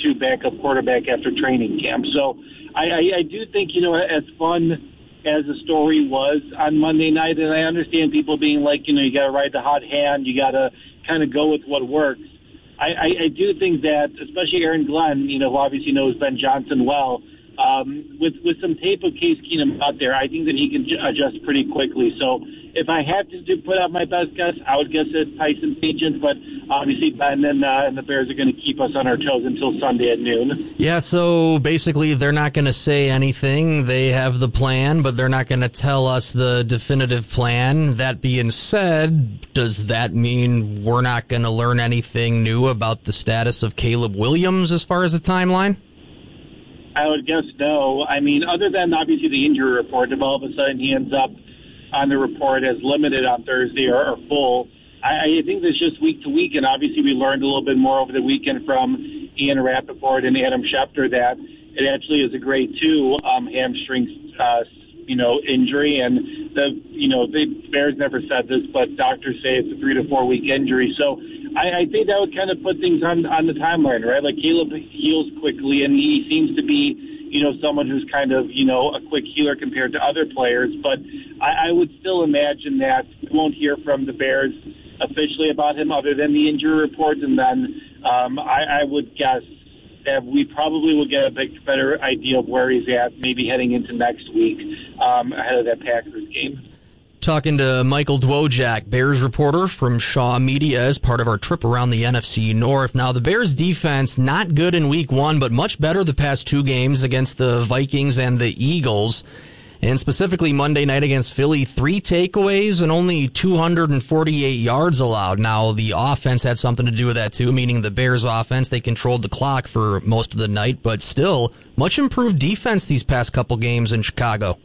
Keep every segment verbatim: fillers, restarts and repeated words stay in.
substitute backup quarterback after training camp. So I, I, I do think, you know, as fun as the story was on Monday night, and I understand people being like, you know, you got to ride the hot hand, you got to kind of go with what works. I, I, I do think that, especially Aaron Glenn, you know, who obviously knows Ben Johnson well, um, with with some tape of Case Keenum out there, I think that he can j- adjust pretty quickly. So if I had to do, put out my best guess, I would guess it's Tyson Bagent, but obviously Ben and, uh, and the Bears are going to keep us on our toes until Sunday at noon. Yeah, so basically they're not going to say anything. They have the plan, but they're not going to tell us the definitive plan. That being said, does that mean we're not going to learn anything new about the status of Caleb Williams as far as the timeline? I would guess no. I mean, other than obviously the injury report, if all of a sudden he ends up on the report as limited on Thursday or, or full, I, I think that's just week to week, and obviously we learned a little bit more over the weekend from Ian Rappaport and Adam Schefter that it actually is a grade two um, hamstring, uh, you know, injury, and the you know the Bears never said this, but doctors say it's a three to four week injury. So I, I think that would kind of put things on on the timeline, right? Like Caleb heals quickly, and he seems to be, you know, someone who's kind of, you know, a quick healer compared to other players. But I, I would still imagine that we won't hear from the Bears officially about him other than the injury report. And then um, I, I would guess that we probably will get a big, better idea of where he's at maybe heading into next week um, ahead of that Packers game. Talking to Michael Dwojak, Bears reporter from Shaw Media, as part of our trip around the N F C North. Now, the Bears defense, not good in week one, but much better the past two games against the Vikings and the Eagles. And specifically Monday night against Philly, three takeaways and only two hundred forty-eight yards allowed. Now, the offense had something to do with that too, meaning the Bears offense, they controlled the clock for most of the night, but still, much improved defense these past couple games in Chicago.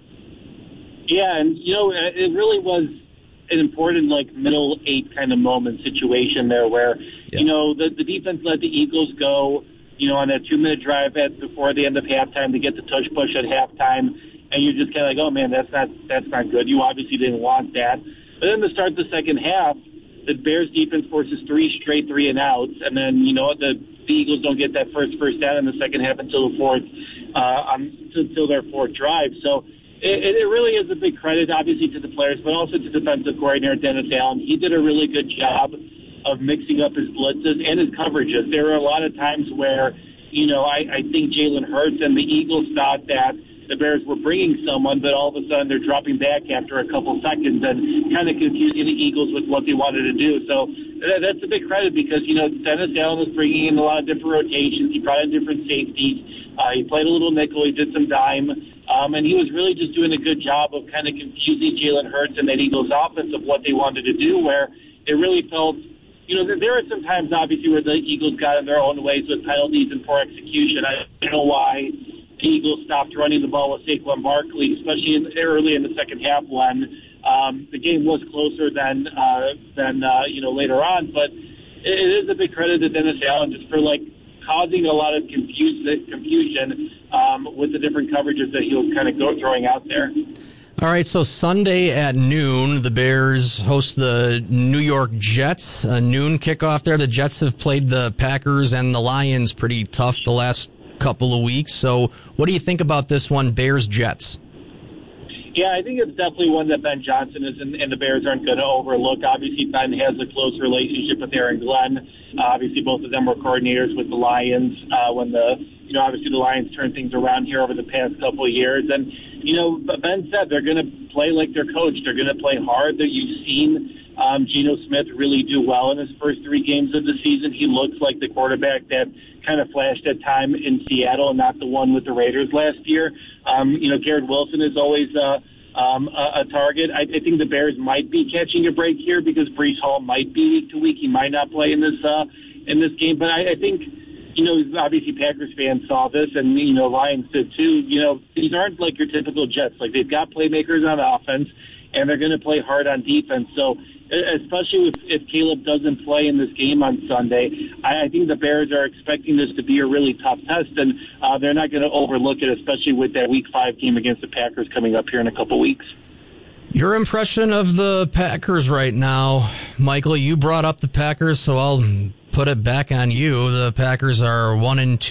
Yeah, and, you know, it really was an important, like, middle eight kind of moment situation there where, yeah. you know, the, the defense let the Eagles go, you know, on a two-minute drive at before the end of halftime to get the tush push at halftime, and you're just kind of like, oh, man, that's not that's not good. You obviously didn't want that. But then to start the second half, the Bears defense forces three straight three and outs, and then, you know, the, the Eagles don't get that first first down in the second half until the fourth, uh, um, until their fourth drive. So It, it really is a big credit, obviously, to the players, but also to defensive coordinator Dennis Allen. He did a really good job of mixing up his blitzes and his coverages. There were a lot of times where, you know, I, I think Jalen Hurts and the Eagles thought that the Bears were bringing someone, but all of a sudden they're dropping back after a couple seconds and kind of confusing the Eagles with what they wanted to do. So that, that's a big credit because, you know, Dennis Allen was bringing in a lot of different rotations. He brought in different safeties. Uh, he played a little nickel. He did some dime. Um, and he was really just doing a good job of kind of confusing Jalen Hurts and that Eagles offense of what they wanted to do, where it really felt, you know, there, there are some times, obviously, where the Eagles got in their own ways with penalties and poor execution. I don't know why the Eagles stopped running the ball with Saquon Barkley, especially in, early in the second half when um, the game was closer than, uh, than uh, you know, later on. But it, it is a big credit to Dennis Allen just for, like, causing a lot of confuse, confusion um, with the different coverages that he was kind of go, throwing out there. All right, so Sunday at noon, the Bears host the New York Jets. A noon kickoff there. The Jets have played the Packers and the Lions pretty tough the last couple of weeks. So what do you think about this one, Bears-Jets? Yeah, I think it's definitely one that Ben Johnson is and, and the Bears aren't going to overlook. Obviously, Ben has a close relationship with Aaron Glenn. Uh, obviously, both of them were coordinators with the Lions uh, when the, you know, obviously the Lions turned things around here over the past couple of years. And, you know, Ben said they're going to play like their coach. They're going to play hard. That you've seen um, Geno Smith really do well in his first three games of the season. He looks like the quarterback that kind of flashed at time in Seattle and not the one with the Raiders last year. Um, you know, Garrett Wilson is always uh, um, a, a target. I, I think the Bears might be catching a break here because Breece Hall might be week to week. He might not play in this uh, in this game. But I, I think, you know, obviously Packers fans saw this, and, you know, Lions did too. You know, these aren't like your typical Jets. Like, they've got playmakers on offense, and they're going to play hard on defense. So, especially if, if Caleb doesn't play in this game on Sunday, I, I think the Bears are expecting this to be a really tough test, and uh, they're not going to overlook it, especially with that Week five game against the Packers coming up here in a couple weeks. Your impression of the Packers right now, Michael, you brought up the Packers, so I'll put it back on you. The Packers are one and two.